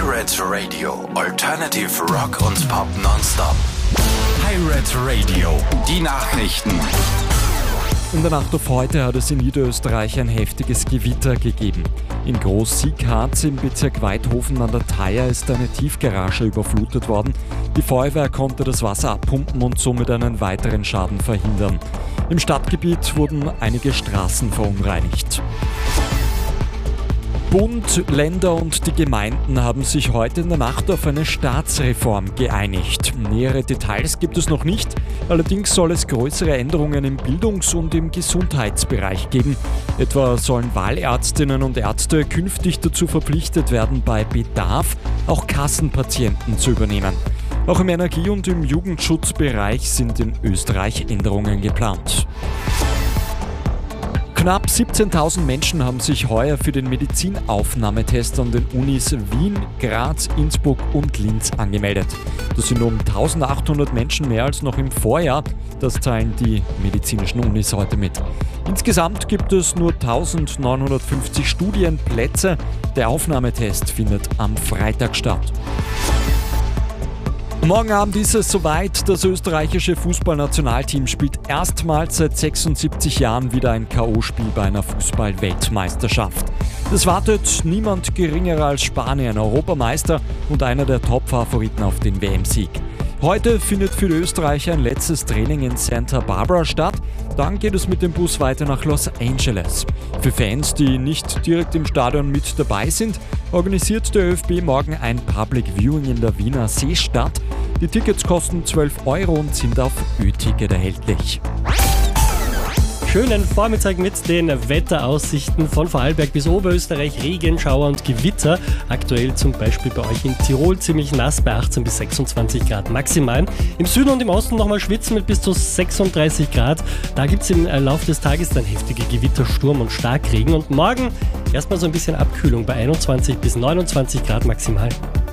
Pirate Radio, Alternative Rock und Pop nonstop. Pirate Radio, die Nachrichten. In der Nacht auf heute hat es in Niederösterreich ein heftiges Gewitter gegeben. In Groß-Siegharz im Bezirk Weidhofen an der Thaya ist eine Tiefgarage überflutet worden. Die Feuerwehr konnte das Wasser abpumpen und somit einen weiteren Schaden verhindern. Im Stadtgebiet wurden einige Straßen verunreinigt. Bund, Länder und die Gemeinden haben sich heute in der Nacht auf eine Staatsreform geeinigt. Nähere Details gibt es noch nicht, allerdings soll es größere Änderungen im Bildungs- und im Gesundheitsbereich geben. Etwa sollen Wahlärztinnen und Ärzte künftig dazu verpflichtet werden, bei Bedarf auch Kassenpatienten zu übernehmen. Auch im Energie- und im Jugendschutzbereich sind in Österreich Änderungen geplant. Knapp 17.000 Menschen haben sich heuer für den Medizinaufnahmetest an den Unis Wien, Graz, Innsbruck und Linz angemeldet. Das sind um 1.800 Menschen mehr als noch im Vorjahr. Das teilen die medizinischen Unis heute mit. Insgesamt gibt es nur 1.950 Studienplätze. Der Aufnahmetest findet am Freitag statt. Morgen Abend ist es soweit. Das österreichische Fußballnationalteam spielt erstmals seit 76 Jahren wieder ein K.O.-Spiel bei einer Fußball-Weltmeisterschaft. Es wartet niemand geringerer als Spanien, Europameister und einer der Top-Favoriten auf den WM-Sieg. Heute findet für die Österreicher ein letztes Training in Santa Barbara statt. Dann geht es mit dem Bus weiter nach Los Angeles. Für Fans, die nicht direkt im Stadion mit dabei sind, organisiert der ÖFB morgen ein Public Viewing in der Wiener Seestadt. Die Tickets kosten 12 € und sind auf Ö-Ticket erhältlich. Schönen Vormittag mit den Wetteraussichten von Vorarlberg bis Oberösterreich, Regen, Schauer und Gewitter. Aktuell zum Beispiel bei euch in Tirol ziemlich nass bei 18 bis 26 Grad maximal. Im Süden und im Osten nochmal schwitzen mit bis zu 36 Grad. Da gibt es im Laufe des Tages dann heftige Gewitter, Sturm und Starkregen. Und morgen erstmal so ein bisschen Abkühlung bei 21 bis 29 Grad maximal.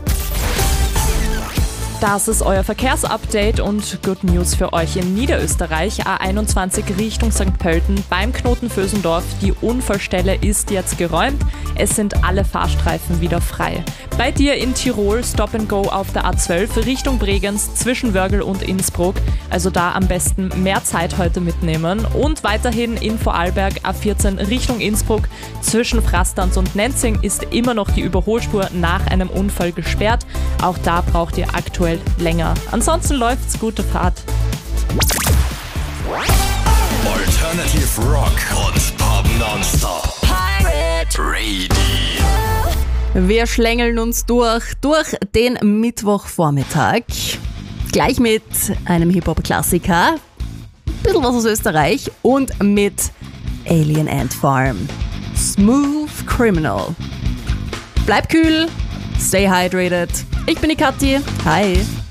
Das ist euer Verkehrsupdate und Good News für euch in Niederösterreich. A21 Richtung St. Pölten beim Knoten Vösendorf. Die Unfallstelle ist jetzt geräumt. Es sind alle Fahrstreifen wieder frei. Bei dir in Tirol Stop and Go auf der A12 Richtung Bregenz zwischen Wörgl und Innsbruck. Also da am besten mehr Zeit heute mitnehmen. Und weiterhin in Vorarlberg A14 Richtung Innsbruck zwischen Frastanz und Nenzing ist immer noch die Überholspur nach einem Unfall gesperrt. Auch da braucht ihr aktuell länger. Ansonsten läuft's, gute Fahrt. Alternative Rock und Pop nonstop. Pirate Radio. Wir schlängeln uns durch den Mittwochvormittag. Gleich mit einem Hip-Hop-Klassiker, ein bisschen was aus Österreich und mit Alien Ant Farm. Smooth Criminal. Bleib kühl, stay hydrated. Ich bin die Kathi. Hi.